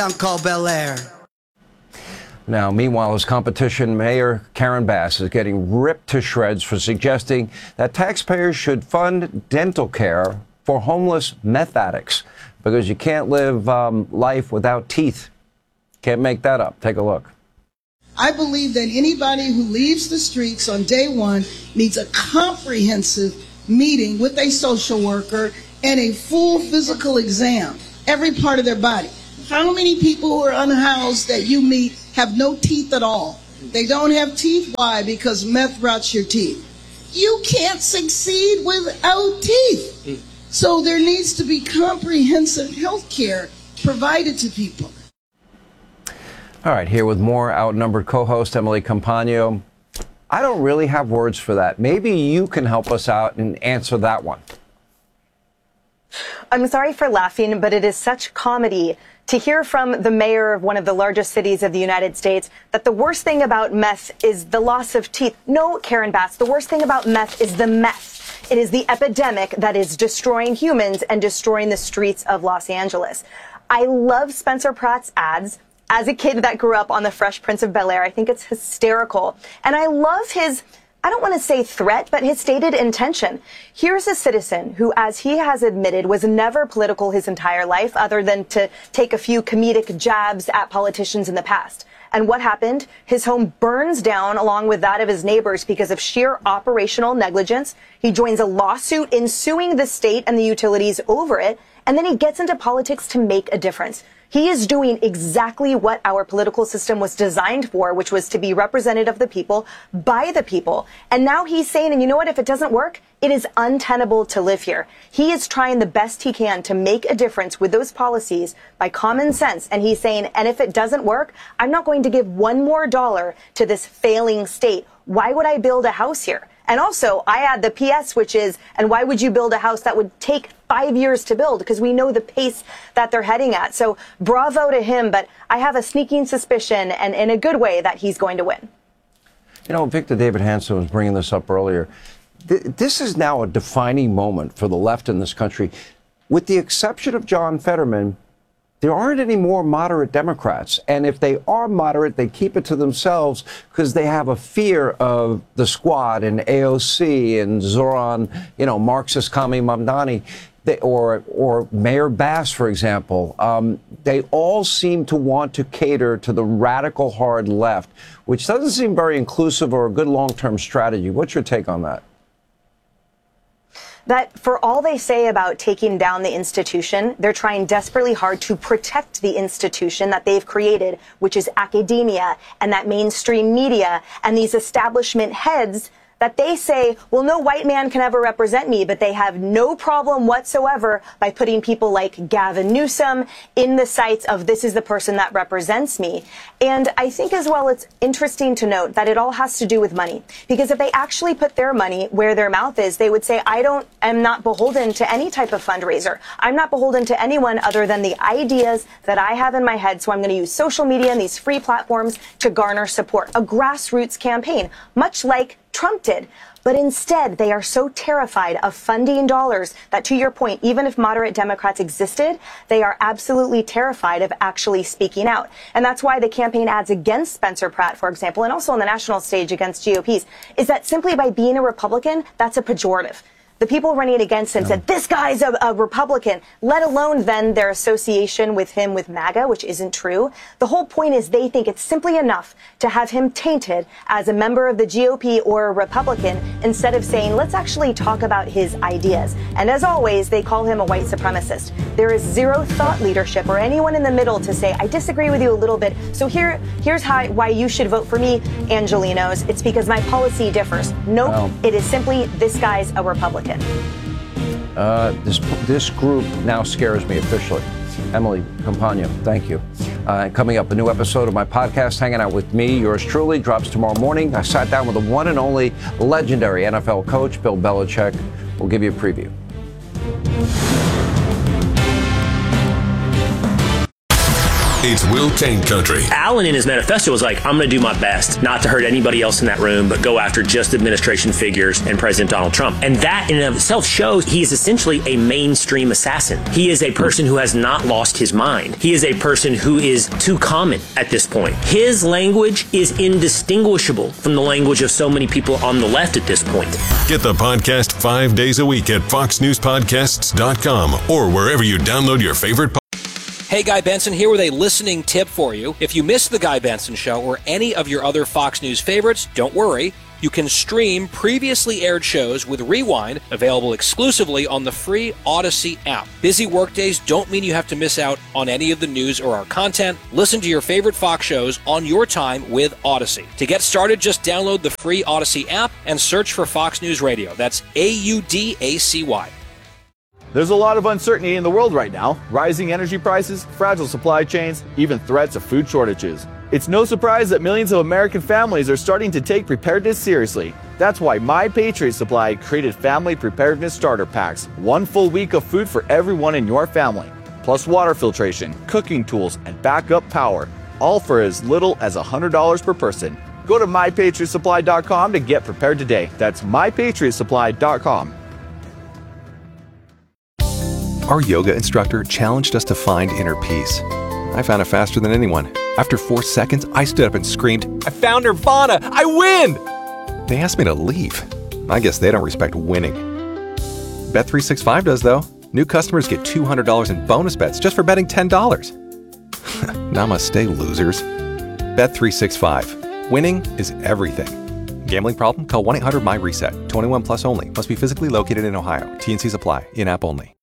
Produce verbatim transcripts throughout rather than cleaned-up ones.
called Bel Air. Now, meanwhile, as competition, Mayor Karen Bass is getting ripped to shreds for suggesting that taxpayers should fund dental care for homeless meth addicts because you can't live um, life without teeth. Can't make that up. Take a look. I believe that anybody who leaves the streets on day one needs a comprehensive meeting with a social worker and a full physical exam, every part of their body. How many people who are unhoused that you meet have no teeth at all? They don't have teeth. Why? Because meth rots your teeth. You can't succeed without teeth. So there needs to be comprehensive health care provided to people. All right, here with more outnumbered co-host Emily Compagno. I don't really have words for that. Maybe you can help us out and answer that one. I'm sorry for laughing, but it is such comedy to hear from the mayor of one of the largest cities of the United States that the worst thing about meth is the loss of teeth. No, Karen Bass, the worst thing about meth is the meth. It is the epidemic that is destroying humans and destroying the streets of Los Angeles. I love Spencer Pratt's ads. As a kid that grew up on the Fresh Prince of Bel-Air, I think it's hysterical. And I love his, I don't want to say threat, but his stated intention. Here's a citizen who, as he has admitted, was never political his entire life, other than to take a few comedic jabs at politicians in the past. And what happened? His home burns down along with that of his neighbors because of sheer operational negligence. He joins a lawsuit in suing the state and the utilities over it. And then he gets into politics to make a difference. He is doing exactly what our political system was designed for, which was to be representative of the people, by the people. And now he's saying, and you know what, if it doesn't work, it is untenable to live here. He is trying the best he can to make a difference with those policies by common sense. And he's saying, and if it doesn't work, I'm not going to give one more dollar to this failing state. Why would I build a house here? And also, I add the P S, which is, and why would you build a house that would take five years to build? Because we know the pace that they're heading at. So bravo to him, but I have a sneaking suspicion, and in a good way, that he's going to win. You know, Victor David Hanson was bringing this up earlier. Th- this is now a defining moment for the left in this country. With the exception of John Fetterman, there aren't any more moderate Democrats. And if they are moderate, they keep it to themselves because they have a fear of the Squad and A O C and Zoran, you know, Marxist Kami Mamdani, they, or or Mayor Bass, for example. Um, they all seem to want to cater to the radical hard left, which doesn't seem very inclusive or a good long-term strategy. What's your take on that? That for all they say about taking down the institution, they're trying desperately hard to protect the institution that they've created, which is academia and that mainstream media and these establishment heads that they say, well, no white man can ever represent me, but they have no problem whatsoever by putting people like Gavin Newsom in the sights of this is the person that represents me. And I think as well, it's interesting to note that it all has to do with money, because if they actually put their money where their mouth is, they would say, I don't, am not beholden to any type of fundraiser. I'm not beholden to anyone other than the ideas that I have in my head. So I'm going to use social media and these free platforms to garner support, a grassroots campaign, much like Trump did. But instead, they are so terrified of funding dollars that, to your point, even if moderate Democrats existed, they are absolutely terrified of actually speaking out. And that's why the campaign ads against Spencer Pratt, for example, and also on the national stage against G O Ps, is that simply by being a Republican, that's a pejorative. The people running against him said, this guy's a, a Republican, let alone then their association with him with MAGA, which isn't true. The whole point is they think it's simply enough to have him tainted as a member of the G O P or a Republican instead of saying, let's actually talk about his ideas. And as always, they call him a white supremacist. There is zero thought leadership or anyone in the middle to say, I disagree with you a little bit. So here, here's how, why you should vote for me, Angelenos. It's because my policy differs. Nope, wow. It is simply this guy's a Republican. Uh, this this group now scares me officially. Emily Compagno, thank you. Uh, coming up, a new episode of my podcast, Hanging Out with Me, yours truly, drops tomorrow morning. I sat down with the one and only legendary N F L coach, Bill Belichick. We'll give you a preview. It's Will Cain Country. Allen in his manifesto was like, I'm going to do my best not to hurt anybody else in that room, but go after just administration figures and President Donald Trump. And that in and of itself shows he is essentially a mainstream assassin. He is a person who has not lost his mind. He is a person who is too common at this point. His language is indistinguishable from the language of so many people on the left at this point. Get the podcast five days a week at fox news podcasts dot com or wherever you download your favorite podcasts. Hey, Guy Benson here with a listening tip for you. If you missed The Guy Benson Show or any of your other Fox News favorites, don't worry. You can stream previously aired shows with Rewind, available exclusively on the free Odyssey app. Busy workdays don't mean you have to miss out on any of the news or our content. Listen to your favorite Fox shows on your time with Odyssey. To get started, just download the free Odyssey app and search for Fox News Radio. That's A U D A C Y. There's a lot of uncertainty in the world right now. Rising energy prices, fragile supply chains, even threats of food shortages. It's no surprise that millions of American families are starting to take preparedness seriously. That's why My Patriot Supply created Family Preparedness Starter Packs. One full week of food for everyone in your family. Plus water filtration, cooking tools, and backup power. All for as little as one hundred dollars per person. Go to my patriot supply dot com to get prepared today. That's my patriot supply dot com. Our yoga instructor challenged us to find inner peace. I found it faster than anyone. After four seconds, I stood up and screamed, "I found Nirvana! I win!" They asked me to leave. I guess they don't respect winning. Bet three sixty-five does, though. New customers get two hundred dollars in bonus bets just for betting ten dollars. Namaste, losers. Bet three sixty-five. Winning is everything. Gambling problem? Call one eight hundred my reset. twenty-one plus only. Must be physically located in Ohio. T and Cs apply. In-app only.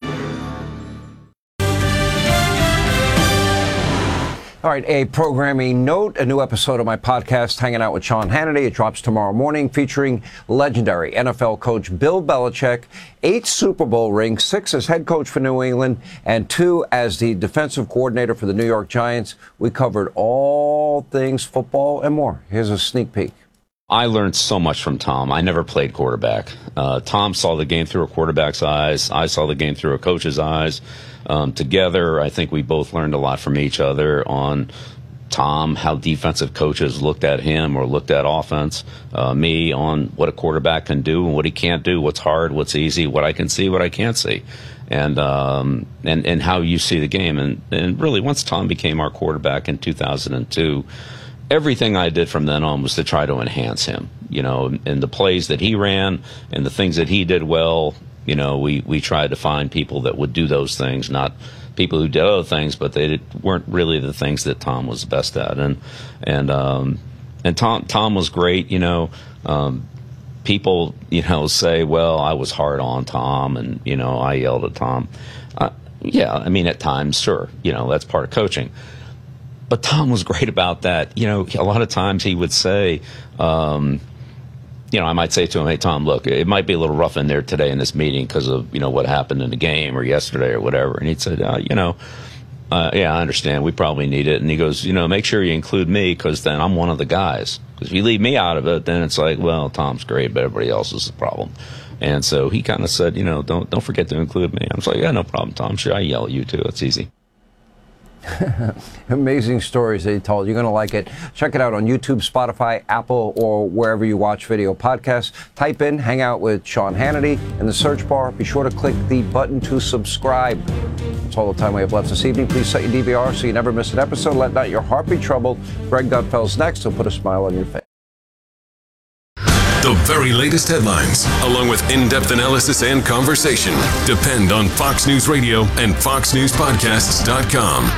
All right, a programming note, a new episode of my podcast, Hanging Out with Sean Hannity. It drops tomorrow morning, featuring legendary N F L coach Bill Belichick, eight Super Bowl rings, six as head coach for New England, and two as the defensive coordinator for the New York Giants. We covered all things football and more. Here's a sneak peek. I learned so much from Tom. I never played quarterback. Uh, Tom saw the game through a quarterback's eyes. I saw the game through a coach's eyes. Um, together, I think we both learned a lot from each other on Tom, how defensive coaches looked at him or looked at offense, uh, me on what a quarterback can do and what he can't do, what's hard, what's easy, what I can see, what I can't see, and um, and, and how you see the game. And, and really, once Tom became our quarterback in two thousand two, everything I did from then on was to try to enhance him, you know, and the plays that he ran and the things that he did well. You know, we, we tried to find people that would do those things, not people who did other things, but they weren't really the things that Tom was best at. And and um, and Tom Tom was great. You know, um, people you know say, well, I was hard on Tom, and you know, I yelled at Tom. Uh, yeah, I mean, at times, sure, you know, that's part of coaching. But Tom was great about that. You know, a lot of times he would say. Um, You know, I might say to him, hey, Tom, look, it might be a little rough in there today in this meeting because of, you know, what happened in the game or yesterday or whatever. And he'd say, uh, you know, uh, yeah, I understand. We probably need it. And he goes, you know, make sure you include me because then I'm one of the guys. Because if you leave me out of it, then it's like, well, Tom's great, but everybody else is the problem. And so he kind of said, you know, don't don't forget to include me. I was like, yeah, no problem, Tom. Sure, I yell at you too. It's easy. Amazing stories that he told. You're going to like it. Check it out on YouTube, Spotify, Apple, or wherever you watch video podcasts. Type in Hang Out with Sean Hannity in the search bar. Be sure to click the button to subscribe. That's all the time we have left this evening. Please set your D V R so you never miss an episode. Let not your heart be troubled. Greg Gutfeld's next. He'll put a smile on your face. The very latest headlines, along with in-depth analysis and conversation, depend on Fox News Radio and fox news podcasts dot com.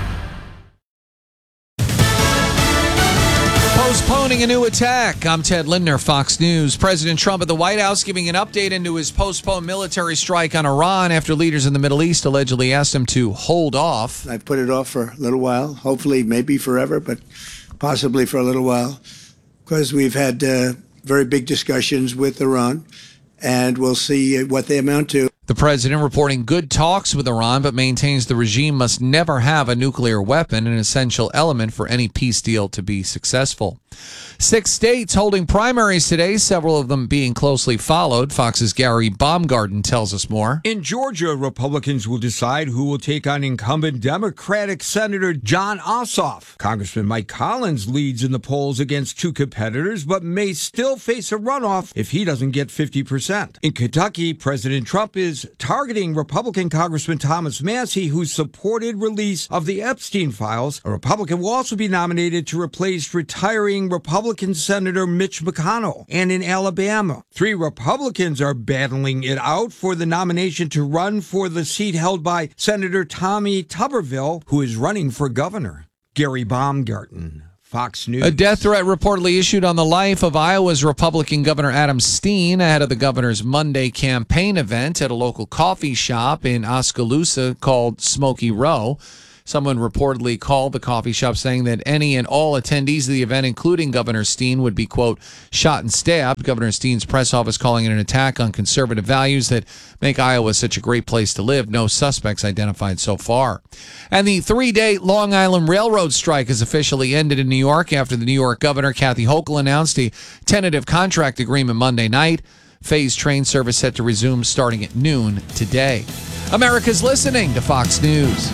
Postponing a new attack. I'm Ted Lindner, Fox News. President Trump at the White House giving an update into his postponed military strike on Iran after leaders in the Middle East allegedly asked him to hold off. I've put it off for a little while, hopefully maybe forever, but possibly for a little while, because we've had uh, very big discussions with Iran, and we'll see what they amount to. The president reporting good talks with Iran, but maintains the regime must never have a nuclear weapon, an essential element for any peace deal to be successful. Six states holding primaries today, several of them being closely followed. Fox's Gary Baumgarten tells us more. In Georgia, Republicans will decide who will take on incumbent Democratic Senator Jon Ossoff. Congressman Mike Collins leads in the polls against two competitors, but may still face a runoff if he doesn't get fifty percent. In Kentucky, President Trump is targeting Republican Congressman Thomas Massie, who supported release of the Epstein files. A Republican will also be nominated to replace retiring Republican Senator Mitch McConnell. And in Alabama, three Republicans are battling it out for the nomination to run for the seat held by Senator Tommy Tuberville, who is running for governor. Gary Baumgarten, Fox News. A death threat reportedly issued on the life of Iowa's Republican Governor Adam Steen ahead of the governor's Monday campaign event at a local coffee shop in Oskaloosa called Smoky Row. Someone reportedly called the coffee shop saying that any and all attendees of the event, including Governor Steen, would be, quote, shot and stabbed. Governor Steen's press office calling it an attack on conservative values that make Iowa such a great place to live. No suspects identified so far. And the three-day Long Island Railroad strike has officially ended in New York after the New York governor, Kathy Hochul, announced a tentative contract agreement Monday night. Phased train service set to resume starting at noon today. America's listening to Fox News.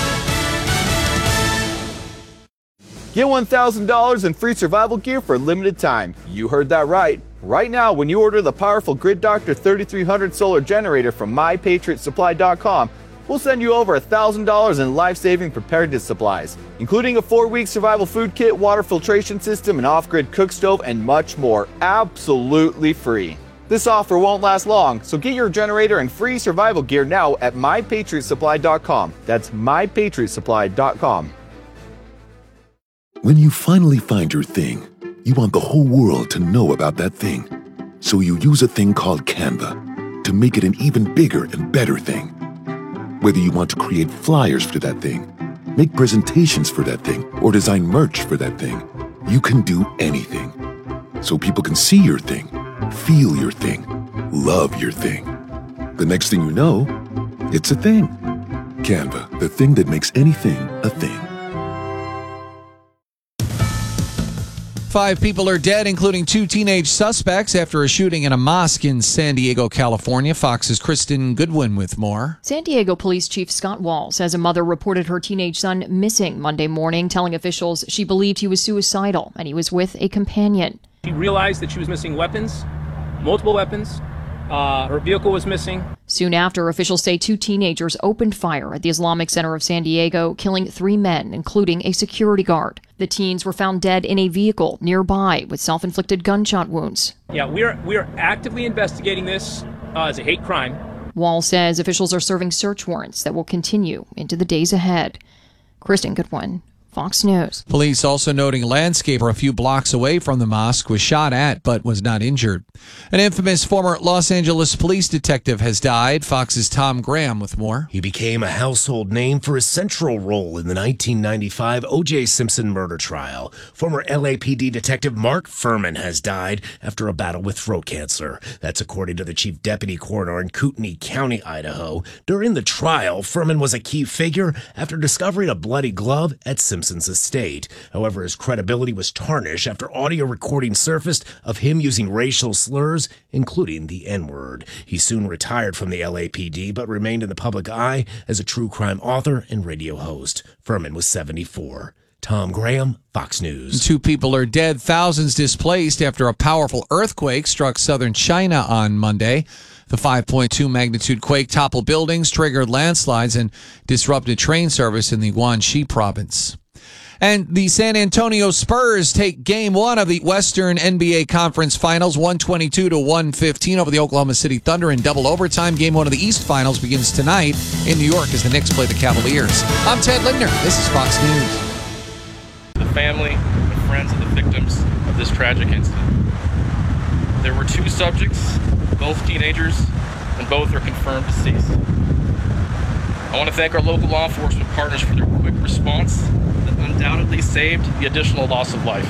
Get one thousand dollars in free survival gear for a limited time. You heard that right. Right now, when you order the powerful Grid Doctor thirty-three hundred solar generator from my patriot supply dot com, we'll send you over one thousand dollars in life-saving preparedness supplies, including a four-week survival food kit, water filtration system, an off-grid cook stove, and much more, absolutely free. This offer won't last long, so get your generator and free survival gear now at my patriot supply dot com. That's my patriot supply dot com. When you finally find your thing, you want the whole world to know about that thing. So you use a thing called Canva to make it an even bigger and better thing. Whether you want to create flyers for that thing, make presentations for that thing, or design merch for that thing, you can do anything. So people can see your thing, feel your thing, love your thing. The next thing you know, it's a thing. Canva, the thing that makes anything a thing. Five people are dead, including two teenage suspects, after a shooting in a mosque in San Diego, California. Fox's Kristen Goodwin with more. San Diego Police Chief Scott Wall says a mother reported her teenage son missing Monday morning, telling officials she believed he was suicidal and he was with a companion. She realized that she was missing weapons, multiple weapons. Uh, her vehicle was missing. Soon after, officials say two teenagers opened fire at the Islamic Center of San Diego, killing three men, including a security guard. The teens were found dead in a vehicle nearby with self-inflicted gunshot wounds. Yeah, we are we are actively investigating this uh, as a hate crime. Wall says officials are serving search warrants that will continue into the days ahead. Kristen Goodwin, Fox News. Police also noting a landscaper a few blocks away from the mosque was shot at but was not injured. An infamous former Los Angeles police detective has died. Fox's Tom Graham with more. He became a household name for his central role in the nineteen ninety-five O J Simpson murder trial. Former L A P D detective Mark Furman has died after a battle with throat cancer. That's according to the chief deputy coroner in Kootenai County, Idaho. During the trial, Furman was a key figure after discovering a bloody glove at Simpson's estate. However, his credibility was tarnished after audio recording surfaced of him using racial slurs, including the N-word. He soon retired from the L A P D, but remained in the public eye as a true crime author and radio host. Furman was seventy-four. Tom Graham, Fox News. Two people are dead, thousands displaced after a powerful earthquake struck southern China on Monday. The five point two magnitude quake toppled buildings, triggered landslides, and disrupted train service in the Guangxi province. And the San Antonio Spurs take game one of the Western N B A Conference Finals, one twenty-two to one fifteen over the Oklahoma City Thunder in double overtime. Game one of the East Finals begins tonight in New York as the Knicks play the Cavaliers. I'm Ted Lindner. This is Fox News. The family and friends of the victims of this tragic incident. There were two subjects, both teenagers, and both are confirmed deceased. I want to thank our local law enforcement partners for their quick response that undoubtedly saved the additional loss of life.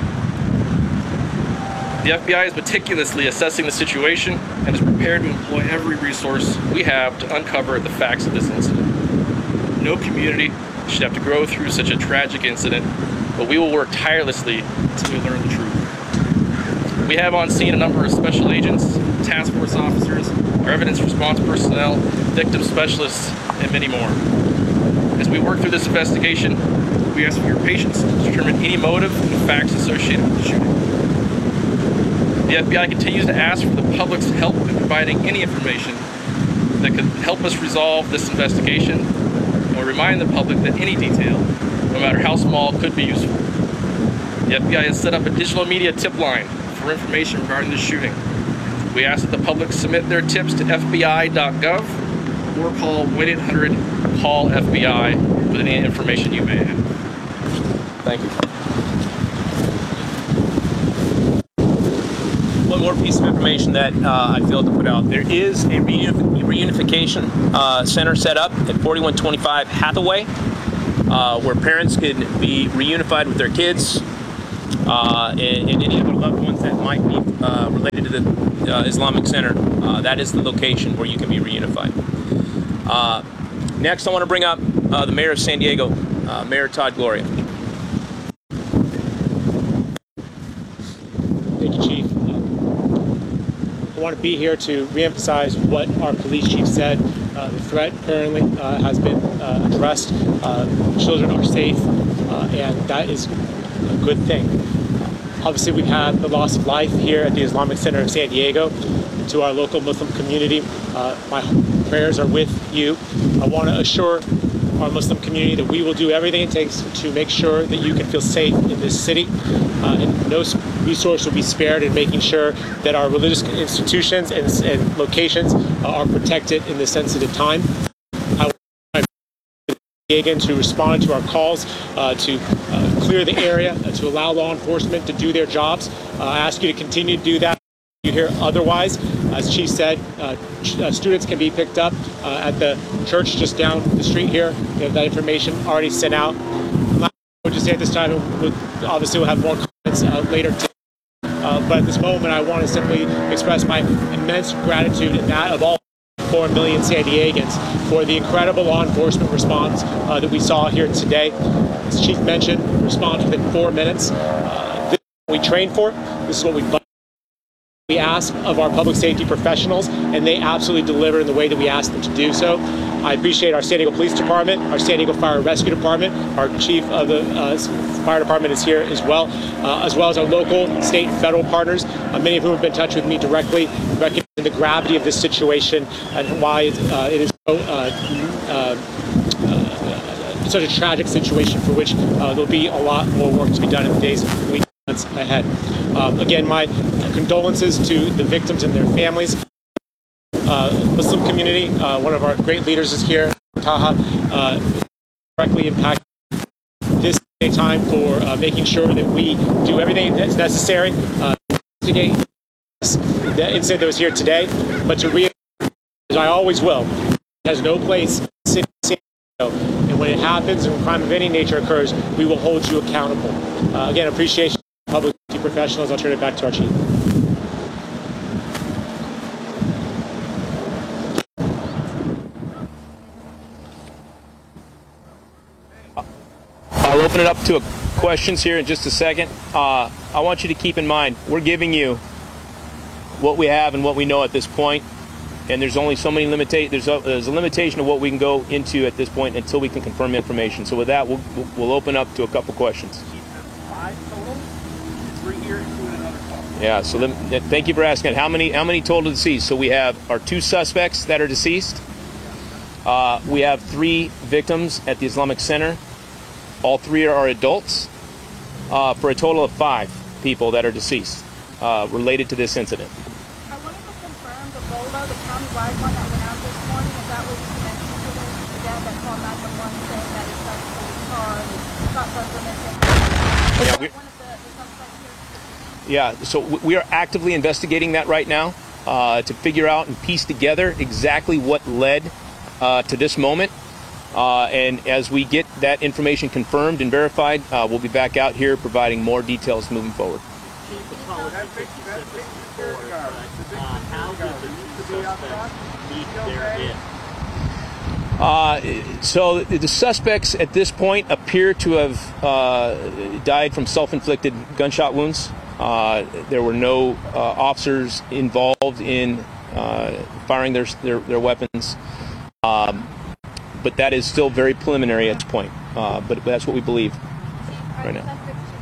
The F B I is meticulously assessing the situation and is prepared to employ every resource we have to uncover the facts of this incident. No community should have to go through such a tragic incident, but we will work tirelessly until we learn the truth. We have on scene a number of special agents, task force officers, our evidence response personnel, victim specialists, and many more. As we work through this investigation, we ask for your patience to determine any motive and facts associated with the shooting. The F B I continues to ask for the public's help in providing any information that could help us resolve this investigation, and we remind the public that any detail, no matter how small, could be useful. The F B I has set up a digital media tip line for information regarding the shooting. We ask that the public submit their tips to F B I dot gov or call one eight hundred call F B I with any information you may have. Thank you. One more piece of information that uh, I failed to put out. There is a reunif- reunification uh, center set up at forty-one twenty-five Hathaway, uh, where parents can be reunified with their kids uh, and, and any other loved ones that might be uh, related to the uh, Islamic Center. Uh, that is the location where you can be reunified. Uh, next, I want to bring up uh, the mayor of San Diego, uh, Mayor Todd Gloria. Thank you, Chief. I want to be here to reemphasize what our police chief said. Uh, the threat currently uh, has been uh, addressed. Uh, children are safe, uh, and that is a good thing. Obviously, we've had the loss of life here at the Islamic Center of San Diego. To our local Muslim community, uh, my prayers are with you. I want to assure our Muslim community that we will do everything it takes to make sure that you can feel safe in this city. Uh, and no resource will be spared in making sure that our religious institutions and, and locations uh, are protected in this sensitive time. I want again to respond to our calls uh, to uh, clear the area, uh, to allow law enforcement to do their jobs. Uh, I ask you to continue to do that. You hear otherwise, as Chief said, uh, uh, students can be picked up uh, at the church just down the street here. We have that information already sent out. I would just say at this time, we'll, obviously we'll have more comments uh, later today. Uh, but at this moment, I want to simply express my immense gratitude and that of all four million San Diegans for the incredible law enforcement response uh, that we saw here today. As Chief mentioned, response within four minutes. Uh, this is what we train for. This is what we We ask of our public safety professionals, and they absolutely deliver in the way that we ask them to do so. I appreciate our San Diego Police Department, our San Diego Fire and Rescue Department, our Chief of the uh, Fire Department is here as well, uh, as well as our local, state, and federal partners, uh, many of whom have been in touch with me directly, recognizing the gravity of this situation and why it, uh, it is so, uh, uh, uh, such a tragic situation for which uh, there'll be a lot more work to be done in the days and weeks ahead. Um, again, my condolences to the victims and their families. Uh, Muslim community, uh, one of our great leaders is here, Taha, uh, directly impacted this time for uh, making sure that we do everything that's necessary uh, to investigate the incident that was here today, but to reassure, as I always will, it has no place in San Diego, and when it happens and a crime of any nature occurs, we will hold you accountable. Uh, again, appreciation to public safety professionals. I'll turn it back to our chief. I'll open it up to questions here in just a second. Uh, I want you to keep in mind, we're giving you what we have and what we know at this point, and there's only so many limitations. There's a, there's a limitation of what we can go into at this point until we can confirm information. So with that, we'll, we'll open up to a couple questions. Five total. Three here, two in another car. Yeah. So then, thank you for asking. How many? How many total deceased? So we have our two suspects that are deceased. Uh, we have three victims at the Islamic Center. All three are adults, uh, for a total of five people that are deceased uh, related to this incident. I wanted to confirm the Bola, the county-wide one that went out this morning. Is that what you mentioned to them? The dad that called nine one one saying that his son's car and his shotguns were missing. Is Yeah, that we, one of the, the suspects here? yeah, so we are actively investigating that right now uh, to figure out and piece together exactly what led uh, to this moment. Uh, and as we get that information confirmed and verified, uh, we'll be back out here providing more details moving forward. Uh, so the suspects at this point appear to have uh, died from self-inflicted gunshot wounds. Uh, there were no uh, officers involved in uh, firing their, their, their weapons. Um, but that is still very preliminary at this point. Uh, but that's what we believe right now.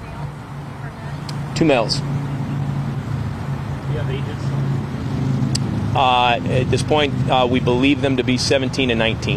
Two males. Do you have ages? Uh, at this point, uh, we believe them to be seventeen and nineteen.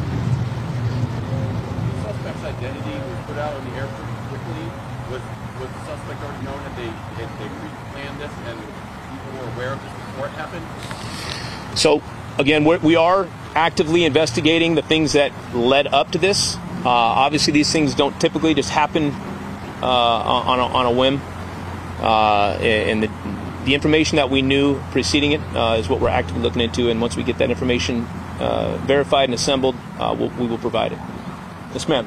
The suspect's identity was put out on the air pretty quickly. Was, was the suspect already known that they, that they pre-planned this and people were aware of this before it happened? So, again, we're, we are actively investigating the things that led up to this. Uh, obviously, these things don't typically just happen uh, on, a, on a whim. Uh, and the, the information that we knew preceding it uh, is what we're actively looking into. And once we get that information uh, verified and assembled, uh, we'll, we will provide it. Yes, ma'am.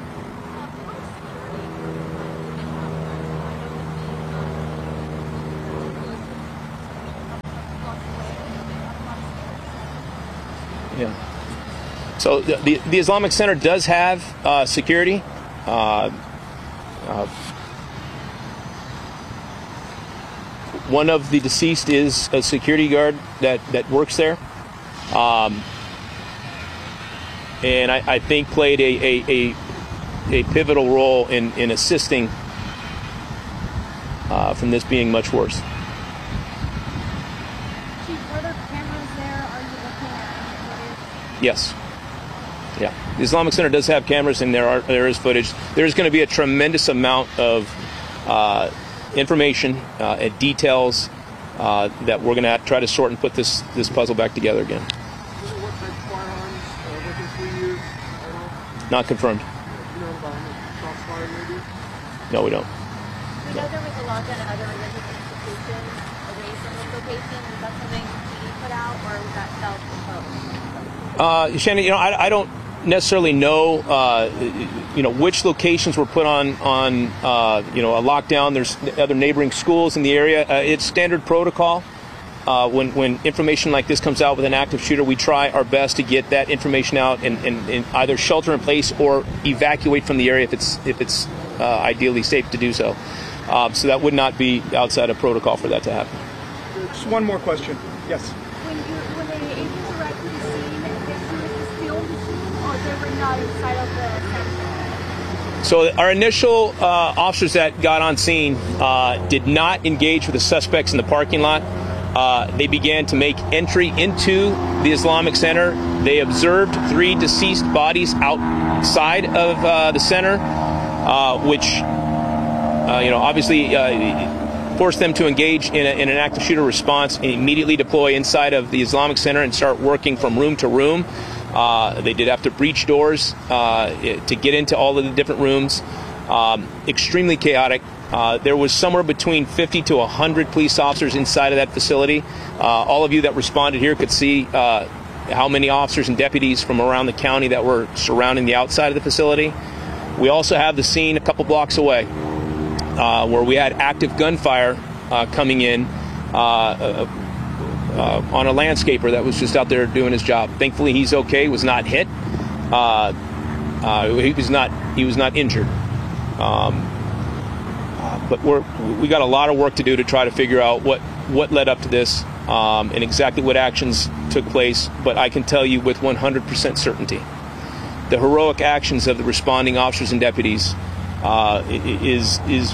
Yeah. So the, the, the Islamic Center does have uh, security. Uh, uh, one of the deceased is a security guard that, that works there. Um, and I, I think played a, a, a, a pivotal role in, in assisting uh, from this being much worse. Yes. Yeah. The Islamic Center does have cameras, and there are there is footage. There's going to be a tremendous amount of uh, information uh, and details uh, that we're going to try to sort and put this this puzzle back together again. What type of firearms uh, weapons we use? Not confirmed. You know about shots fired, maybe? No, we don't. We know there was a lockdown at other religious institutions away from this location. Was that something we put out, or was that self-imposed? Uh, Shannon, you know, I, I don't necessarily know, uh, you know, which locations were put on, on uh, you know, a lockdown. There's other neighboring schools in the area. Uh, it's standard protocol. Uh, when, when information like this comes out with an active shooter, we try our best to get that information out and, and, and either shelter in place or evacuate from the area if it's, if it's uh, ideally safe to do so. Uh, so that would not be outside of protocol for that to happen. Just one more question. Yes. When, you, when the agents arrived to the scene, they filmed the scene, or they were not inside of the center? So our initial uh, officers that got on scene uh, did not engage with the suspects in the parking lot. Uh, they began to make entry into the Islamic Center. They observed three deceased bodies outside of uh, the center, uh, which, uh, you know, obviously uh, forced them to engage in, a, in an active shooter response and immediately deploy inside of the Islamic Center and start working from room to room. Uh, they did have to breach doors uh, to get into all of the different rooms. Um, extremely chaotic. Uh, there was somewhere between fifty to one hundred police officers inside of that facility. Uh, all of you that responded here could see uh, how many officers and deputies from around the county that were surrounding the outside of the facility. We also have the scene a couple blocks away uh, where we had active gunfire uh, coming in uh, uh, uh, on a landscaper that was just out there doing his job. Thankfully, he's okay. Was not hit. Uh, uh, he was not. He was not injured. Um, But we're, we got a lot of work to do to try to figure out what, what led up to this um, and exactly what actions took place. But I can tell you with one hundred percent certainty, the heroic actions of the responding officers and deputies uh, is, is,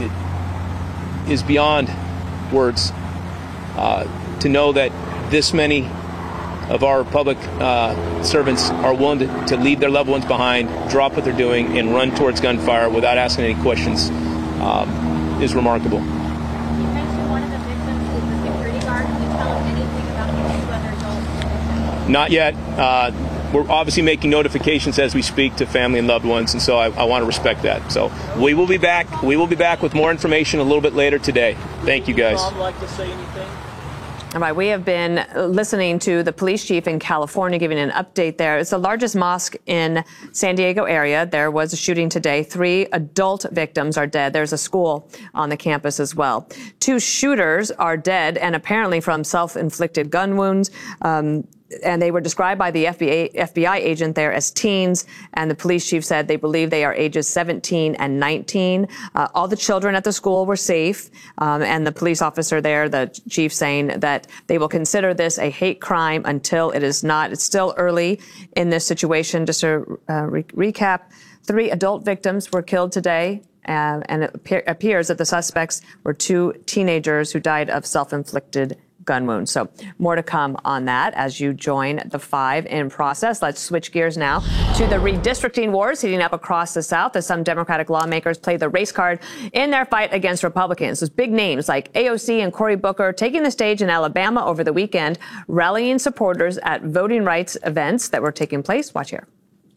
is beyond words. Uh, to know that this many of our public uh, servants are willing to, to leave their loved ones behind, drop what they're doing, and run towards gunfire without asking any questions Um, is remarkable. You mentioned one of the victims is the security guard. Can you tell us anything about the two other adults? Not yet. Uh, we're obviously making notifications as we speak to family and loved ones, and so I, I want to respect that. So we will be back. We will be back with more information a little bit later today. Thank you, guys. Would like to say anything? All right, we have been listening to the police chief in California giving an update there. It's the largest mosque in San Diego area. There was a shooting today. Three adult victims are dead. There's a school on the campus as well. Two shooters are dead and apparently from self-inflicted gun wounds. Um, and they were described by the F B I, F B I agent there as teens, and the police chief said they believe they are ages seventeen and nineteen. Uh, all the children at the school were safe, um, and the police officer there, the chief, saying that they will consider this a hate crime until it is not. It's still early in this situation. Just to uh, re- recap, three adult victims were killed today, uh, and it appear- appears that the suspects were two teenagers who died of self-inflicted gun wounds. So more to come on that as you join the five in process. Let's switch gears now to the redistricting wars heating up across the South as some Democratic lawmakers play the race card in their fight against Republicans. Those big names like A O C and Cory Booker taking the stage in Alabama over the weekend, rallying supporters at voting rights events that were taking place. Watch here.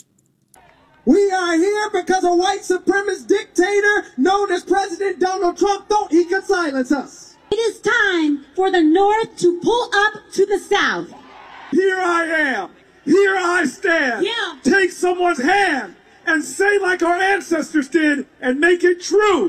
We are here because a white supremacist dictator known as President Donald Trump thought he could silence us. It is time for the North to pull up to the South. Here I am. Here I stand. Yeah. Take someone's hand and say like our ancestors did and make it true.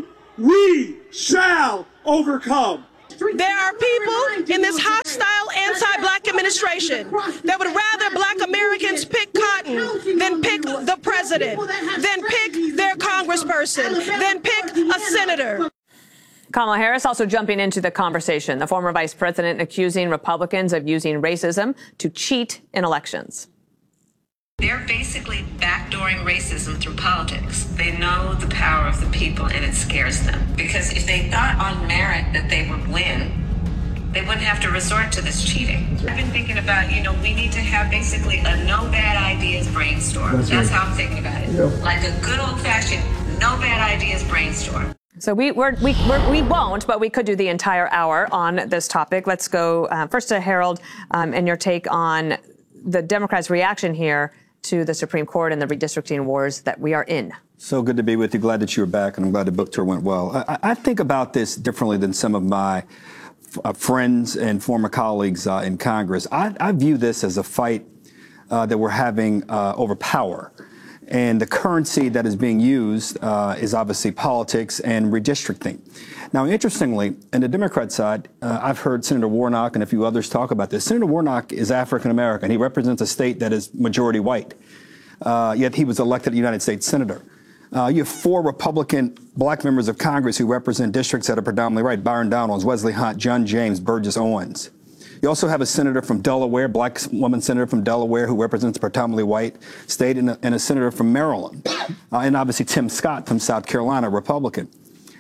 We shall overcome. There are people in this hostile anti-black administration that would rather black Americans pick cotton than pick the president, than pick their congressperson, than pick a senator. Kamala Harris also jumping into the conversation. The former vice president accusing Republicans of using racism to cheat in elections. They're basically backdooring racism through politics. They know the power of the people and it scares them. Because if they thought on merit that they would win, they wouldn't have to resort to this cheating. I've been thinking about, you know, we need to have basically a no bad ideas brainstorm. That's, That's how I'm thinking about it. Yep. Like a good old fashioned no bad ideas brainstorm. So we we're, we we're, we won't, but we could do the entire hour on this topic. Let's go uh, first to Harold um, and your take on the Democrats' reaction here to the Supreme Court and the redistricting wars that we are in. So good to be with you. Glad that you were back, and I'm glad the book tour went well. I, I think about this differently than some of my uh, friends and former colleagues uh, in Congress. I, I view this as a fight uh, that we're having uh, over power. And the currency that is being used uh, is obviously politics and redistricting. Now, interestingly, in the Democrat side, uh, I've heard Senator Warnock and a few others talk about this. Senator Warnock is African American. He represents a state that is majority white, uh, yet he was elected a United States senator. Uh, you have four Republican black members of Congress who represent districts that are predominantly right: Byron Donalds, Wesley Hunt, John James, Burgess Owens. You also have a senator from Delaware, black woman senator from Delaware, who represents a predominantly white state, and a, and a senator from Maryland, uh, and obviously Tim Scott from South Carolina, Republican.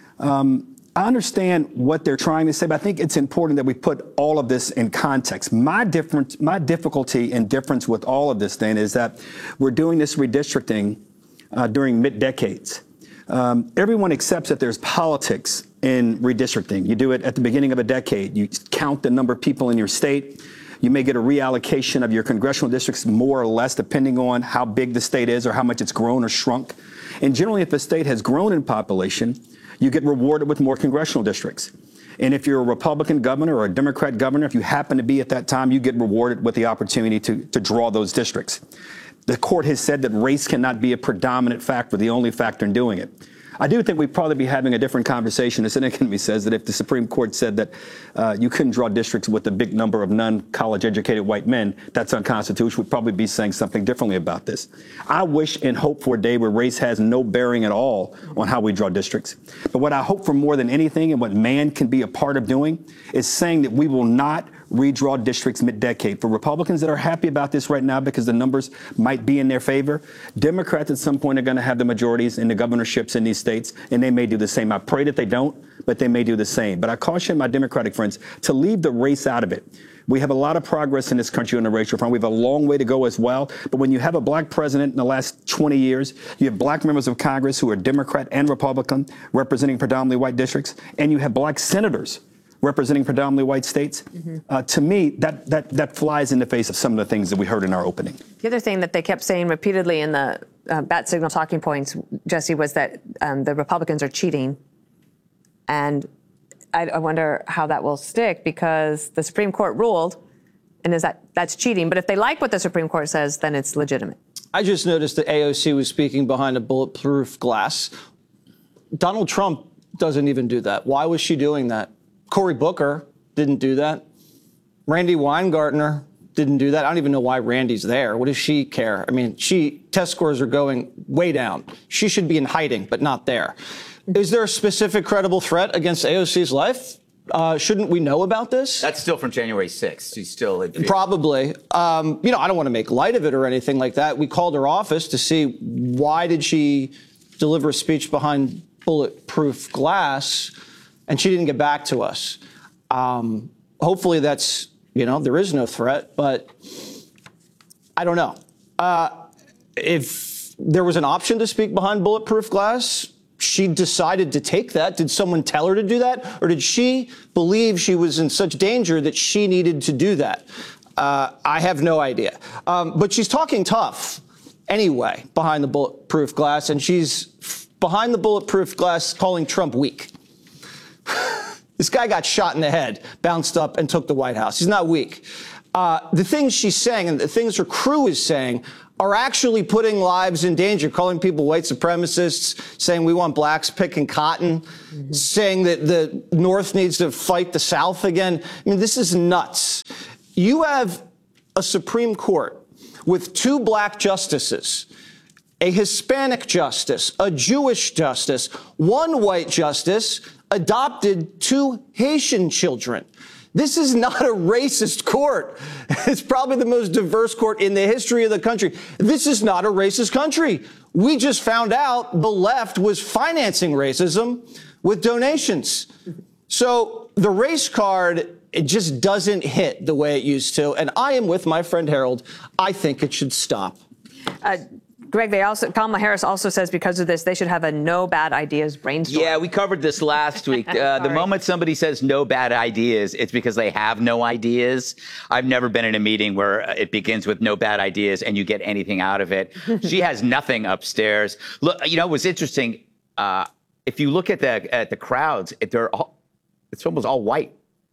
Um, I understand what they're trying to say, but I think it's important that we put all of this in context. My difference, my difficulty and difference with all of this, then, is that we're doing this redistricting uh, during mid-decades. Um, everyone accepts that there's politics in redistricting. You do it at the beginning of a decade. You count the number of people in your state. You may get a reallocation of your congressional districts more or less, depending on how big the state is or how much it's grown or shrunk. And generally, if a state has grown in population, you get rewarded with more congressional districts. And if you're a Republican governor or a Democrat governor, if you happen to be at that time, you get rewarded with the opportunity to, to draw those districts. The court has said that race cannot be a predominant factor, the only factor in doing it. I do think we'd probably be having a different conversation. The Senate Committee says that if the Supreme Court said that uh, you couldn't draw districts with a big number of non-college educated white men, that's unconstitutional. We'd probably be saying something differently about this. I wish and hope for a day where race has no bearing at all on how we draw districts. But what I hope for more than anything, and what man can be a part of doing, is saying that we will not redraw districts mid-decade. For Republicans that are happy about this right now because the numbers might be in their favor, Democrats at some point are going to have the majorities in the governorships in these states, and they may do the same. I pray that they don't, but they may do the same. But I caution my Democratic friends to leave the race out of it. We have a lot of progress in this country on the racial front. We have a long way to go as well. But when you have a black president in the last twenty years, you have black members of Congress who are Democrat and Republican representing predominantly white districts, and you have black senators representing predominantly white states, mm-hmm. uh, to me, that, that that flies in the face of some of the things that we heard in our opening. The other thing that they kept saying repeatedly in the uh, bat signal talking points, Jesse, was that um, the Republicans are cheating. And I, I wonder how that will stick, because the Supreme Court ruled, and is that that's cheating. But if they like what the Supreme Court says, then it's legitimate. I just noticed that A O C was speaking behind a bulletproof glass. Donald Trump doesn't even do that. Why was she doing that? Cory Booker didn't do that. Randy Weingartner didn't do that. I don't even know why Randy's there. What does she care? I mean, she test scores are going way down. She should be in hiding, but not there. Is there a specific credible threat against A O C's life? Uh, shouldn't we know about this? That's still from January sixth. She's still in field. Probably. Um, you know, I don't want to make light of it or anything like that. We called her office to see why did she deliver a speech behind bulletproof glass, and she didn't get back to us. Um, hopefully that's, you know, there is no threat, but I don't know. Uh, if there was an option to speak behind bulletproof glass, she decided to take that. Did someone tell her to do that? Or did she believe she was in such danger that she needed to do that? Uh, I have no idea. Um, but she's talking tough anyway behind the bulletproof glass, and she's behind the bulletproof glass calling Trump weak. This guy got shot in the head, bounced up, and took the White House. He's not weak. Uh, the things she's saying and the things her crew is saying are actually putting lives in danger, calling people white supremacists, saying we want blacks picking cotton, mm-hmm. saying that the North needs to fight the South again. I mean, this is nuts. You have a Supreme Court with two black justices, a Hispanic justice, a Jewish justice, one white justice, adopted two Haitian children. This is not a racist court. It's probably the most diverse court in the history of the country. This is not a racist country. We just found out the left was financing racism with donations. So the race card, it just doesn't hit the way it used to. And I am with my friend Harold. I think it should stop. Uh, Greg, they also, Kamala Harris also says because of this, they should have a no bad ideas brainstorm. Yeah, we covered this last week. Uh, the moment somebody says no bad ideas, it's because they have no ideas. I've never been in a meeting where it begins with no bad ideas and you get anything out of it. She has nothing upstairs. Look, you know, it was interesting. Uh, if you look at the at the crowds, they're all, it's almost all white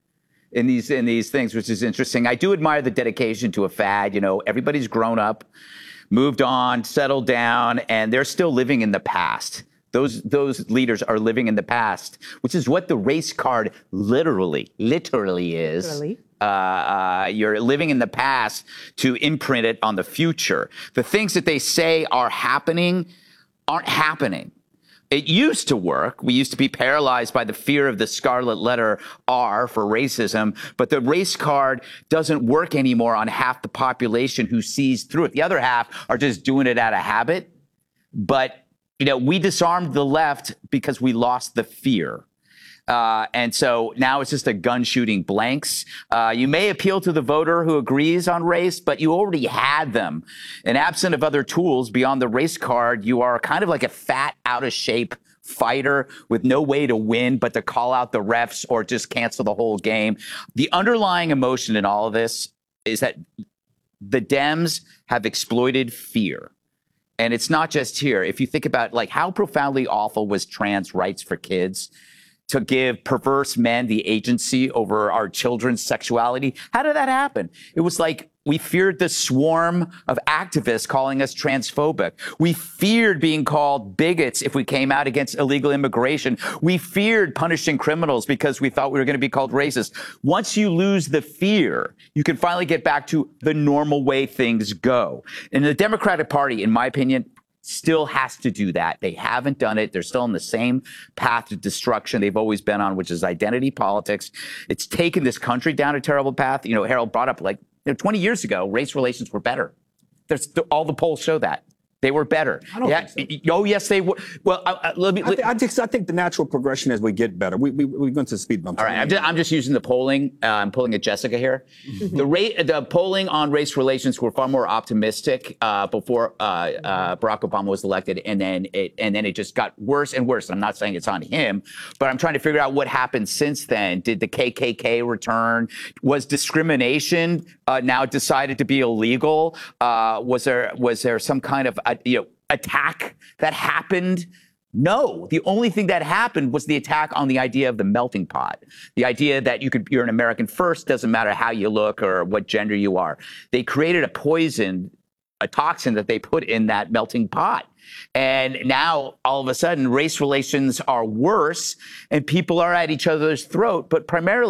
in these in these things, which is interesting. I do admire the dedication to a fad. You know, everybody's grown up, moved on, settled down, and they're still living in the past. Those those leaders are living in the past, which is what the race card literally, literally is. Literally. Uh, uh, you're living in the past to imprint it on the future. The things that they say are happening aren't happening. It used to work. We used to be paralyzed by the fear of the scarlet letter R for racism, but the race card doesn't work anymore on half the population who sees through it. The other half are just doing it out of habit. But, you know, we disarmed the left because we lost the fear. Uh, and so now it's just a gun shooting blanks. Uh, you may appeal to the voter who agrees on race, but you already had them. And absent of other tools beyond the race card, you are kind of like a fat, out of shape fighter with no way to win but to call out the refs or just cancel the whole game. The underlying emotion in all of this is that the Dems have exploited fear. And it's not just here. If you think about like how profoundly awful was trans rights for kids, to give perverse men the agency over our children's sexuality. How did that happen? It was like we feared the swarm of activists calling us transphobic. We feared being called bigots if we came out against illegal immigration. We feared punishing criminals because we thought we were going to be called racist. Once you lose the fear, you can finally get back to the normal way things go. And the Democratic Party, in my opinion, still has to do that. They haven't done it. They're still on the same path to destruction they've always been on, which is identity politics. It's taken this country down a terrible path. You know, Harold brought up like you know, twenty years ago, race relations were better. There's all the polls show that. They were better. I don't yeah, think so. Oh, yes, they were. Well, uh, let me. I, th- I, just, I think the natural progression as we get better. We we we went to speed bumps. All right, I'm just, I'm just using the polling. Uh, I'm pulling at Jessica here. the rate, the polling on race relations were far more optimistic uh, before uh, uh, Barack Obama was elected, and then it and then it just got worse and worse. I'm not saying it's on him, but I'm trying to figure out what happened since then. Did the K K K return? Was discrimination uh, now decided to be illegal? Uh, was there was there some kind of uh, you know? attack that happened? No. The only thing that happened was the attack on the idea of the melting pot. The idea that you could, you're an American first, doesn't matter how you look or what gender you are. They created a poison, a toxin that they put in that melting pot. And now all of a sudden race relations are worse and people are at each other's throat, but primarily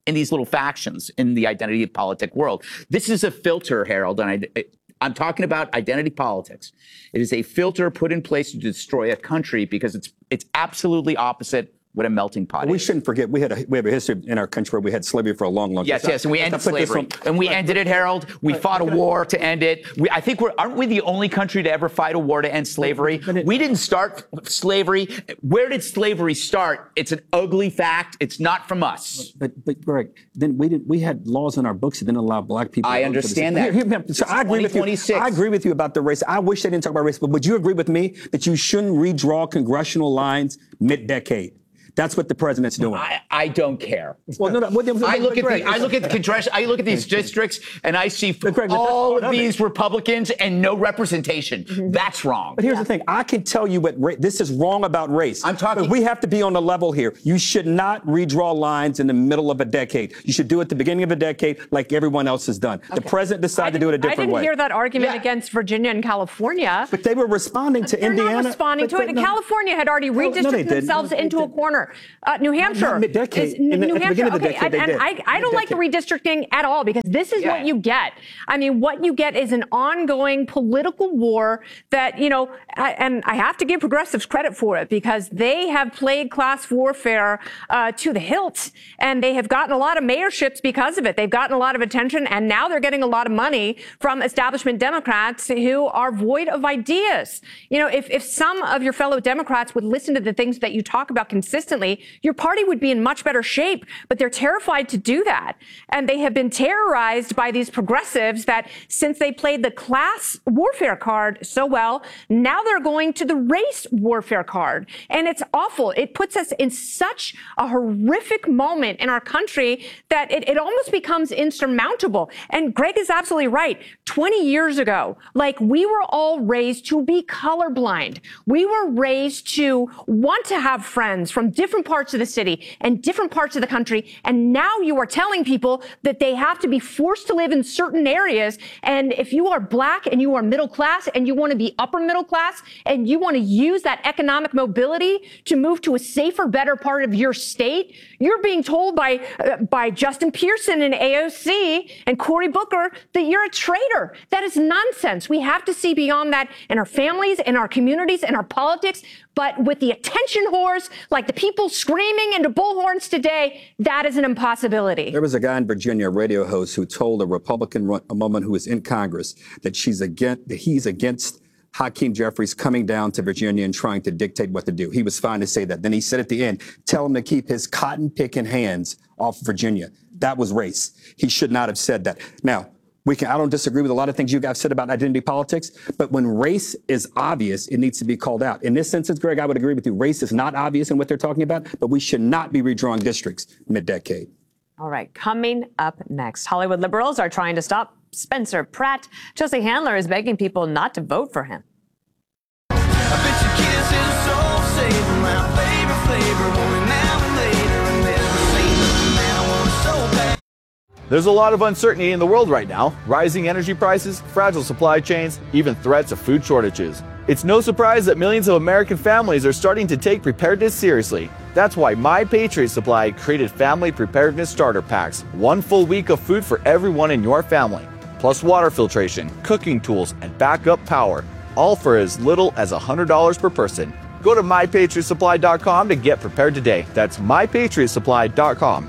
in these little factions in the identity politic world. This is a filter, Harold, and I, I'm talking about identity politics. It is a filter put in place to destroy a country because it's it's absolutely opposite what a melting pot we is. shouldn't forget we had a we have a history in our country where we had slavery for a long, long time. Yes, yes, and we ended slavery, and we ended it, Harold. We fought a war to end it. We, I think we're aren't we the only country to ever fight a war to end slavery? We didn't start slavery. Where did slavery start? It's an ugly fact. It's not from us. But, but Greg, then we didn't. We had laws in our books that didn't allow black people. I to understand Here, that. here, so I agree with you. I agree with you about the race. I wish they didn't talk about race, but would you agree with me that you shouldn't redraw congressional lines mid-decade? That's what the president's doing. I, I don't care. Well, no, no, what, what, I look but at Greg, the I look at the congressional I look at these districts and I see Greg, all of of these Republicans and no representation. Mm-hmm. That's wrong. But here's yeah. the thing: I can tell you what ra- this is wrong about race. I'm talking. But we have to be on the level here. You should not redraw lines in the middle of a decade. You should do it at the beginning of a decade, like everyone else has done. Okay. The president decided to do it a different way. I didn't way. hear that argument yeah. against Virginia and California. But they were responding to They're Indiana. Not responding to it. No. California had already redistricted no, no, themselves no, into a corner. Uh, New Hampshire. Not mid-decade. Is, In the, New at the Hampshire. beginning of the okay, decade, and, they and did. I, I don't like the redistricting at all because this is yeah. what you get. I mean, what you get is an ongoing political war that, you know, I, and I have to give progressives credit for it because they have played class warfare uh, to the hilt, and they have gotten a lot of mayorships because of it. They've gotten a lot of attention, and now they're getting a lot of money from establishment Democrats who are void of ideas. You know, if, if some of your fellow Democrats would listen to the things that you talk about consistently, your party would be in much better shape, but they're terrified to do that. And they have been terrorized by these progressives that since they played the class warfare card so well, now they're going to the race warfare card. And it's awful. It puts us in such a horrific moment in our country that it, it almost becomes insurmountable. And Greg is absolutely right. twenty years ago, like we were all raised to be colorblind. We were raised to want to have friends from different parts of the city and different parts of the country. And now you are telling people that they have to be forced to live in certain areas. And if you are black and you are middle class and you want to be upper middle class and you want to use that economic mobility to move to a safer, better part of your state, you're being told by, uh, by Justin Pearson and A O C and Cory Booker that you're a traitor. That is nonsense. We have to see beyond that in our families, in our communities, in our politics. But with the attention whores, like the people screaming into bullhorns today, that is an impossibility. There was a guy in Virginia, a radio host, who told a Republican a woman who was in Congress that she's against, that he's against Hakeem Jeffries coming down to Virginia and trying to dictate what to do. He was fine to say that. Then he said at the end, tell him to keep his cotton-picking hands off Virginia. That was race. He should not have said that. Now, We can, I don't disagree with a lot of things you guys said about identity politics, but when race is obvious, it needs to be called out. In this instance, Greg, I would agree with you. Race is not obvious in what they're talking about, but we should not be redrawing districts mid-decade. All right, coming up next, Hollywood liberals are trying to stop Spencer Pratt. Chelsea Handler is begging people not to vote for him. I bet your kids is so safe around flavor, flavor, going now and later, and never seen nothing man I want so bad. There's a lot of uncertainty in the world right now. Rising energy prices, fragile supply chains, even threats of food shortages. It's no surprise that millions of American families are starting to take preparedness seriously. That's why My Patriot Supply created Family Preparedness Starter Packs. One full week of food for everyone in your family. Plus water filtration, cooking tools, and backup power. All for as little as one hundred dollars per person. Go to my patriot supply dot com to get prepared today. That's my patriot supply dot com.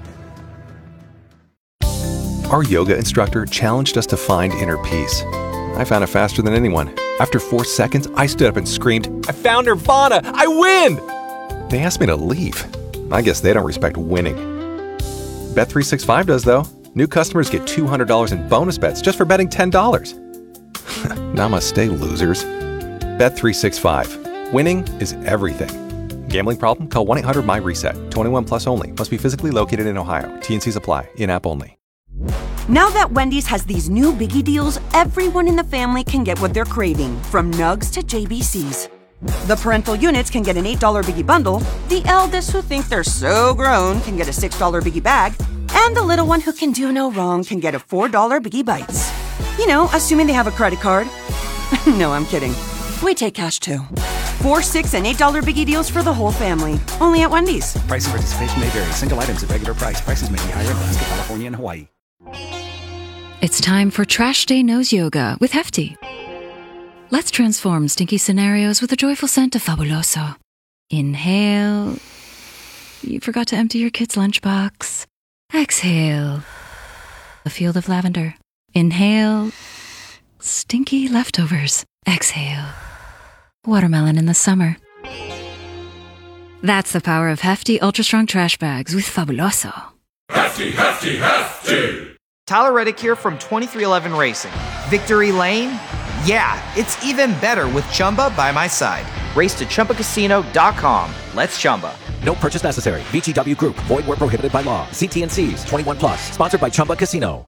Our yoga instructor challenged us to find inner peace. I found it faster than anyone. After four seconds, I stood up and screamed, "I found Nirvana! I win!" They asked me to leave. I guess they don't respect winning. Bet three sixty-five does, though. New customers get two hundred dollars in bonus bets just for betting ten dollars. Namaste, losers. Bet three sixty-five. Winning is everything. Gambling problem? Call one eight hundred my reset. twenty-one plus only. Must be physically located in Ohio. T and Cs apply. In-app only. Now that Wendy's has these new biggie deals, everyone in the family can get what they're craving, from nugs to J B Cs. The parental units can get an eight dollar biggie bundle, the eldest who think they're so grown can get a six dollar biggie bag, and the little one who can do no wrong can get a four dollar biggie bites. You know, assuming they have a credit card. No, I'm kidding. We take cash too. Four, six, and eight dollar biggie deals for the whole family. Only at Wendy's. Price and participation may vary. Single items at regular price. Prices may be higher in Alaska, California, and Hawaii. It's time for Trash Day Nose Yoga with Hefty. Let's transform stinky scenarios with a joyful scent of Fabuloso. Inhale. You forgot to empty your kid's lunchbox. Exhale. A field of lavender. Inhale. Stinky leftovers. Exhale. Watermelon in the summer. That's the power of Hefty Ultra Strong Trash Bags with Fabuloso. Hefty, hefty, hefty! Tyler Reddick here from twenty-three eleven Racing. Victory Lane? Yeah, it's even better with Chumba by my side. Race to Chumba Casino dot com. Let's Chumba. No purchase necessary. V G W Group. Void where prohibited by law. See T N Cs. twenty-one plus. Sponsored by Chumba Casino.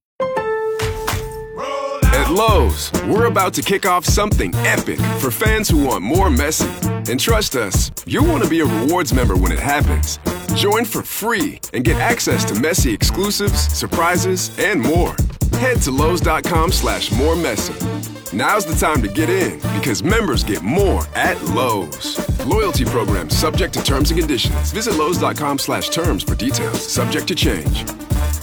At Lowe's, we're about to kick off something epic for fans who want more Messi. And trust us, you'll want to be a rewards member when it happens. Join for free and get access to Messi exclusives, surprises, and more. Head to Lowe's.com slash more Messi. Now's the time to get in because members get more at Lowe's. Loyalty program subject to terms and conditions. Visit Lowe's.com slash terms for details. Subject to change.